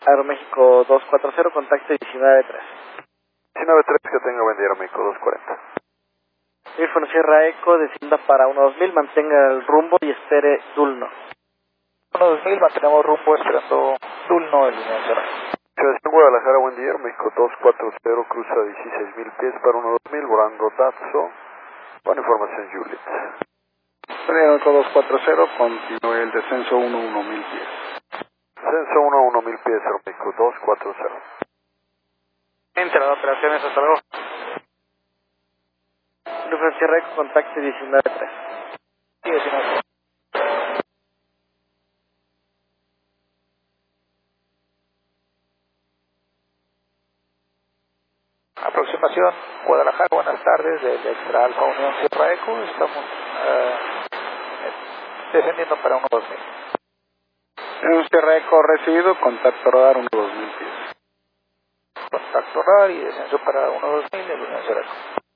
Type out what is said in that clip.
Aeroméxico 240, contacto 193. 193, que tenga buen día, Aeroméxico 240. Airphone Sierra Eco, descienda para 12000, mantenga el rumbo y espere Dulno. 12000, mantenemos rumbo esperando Dulno en línea Sierra. Sebastián Guadalajara, buen día, Aeroméxico 240, cruza 16000 pies para 12000, volando Datso, con información Juliet. Aeroméxico 240, continúe el descenso 11000 pies. Descenso 11000 pies, Aeroméxico 240. Entrada operaciones, hasta luego. Airphone Sierra Eco, contacto 193. 19. Aproximación Guadalajara, buenas tardes, del Extra Alfa Unión Sierra Eco, estamos descendiendo para 12000. Un Sierra Eco recibido, contacto radar 12000 pies. Contacto radar y descenso para 12000 en Unión Sierra Eco.